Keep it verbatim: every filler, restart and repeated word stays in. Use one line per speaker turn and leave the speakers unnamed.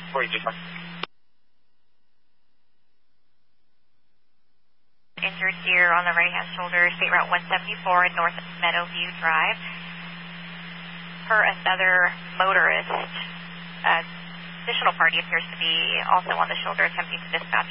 forty-two.
Injured here on the right-hand shoulder, State Route one seventy-four at North Meadowview Drive. Per another motorist, uh, additional party appears to be also on the shoulder attempting to dispatch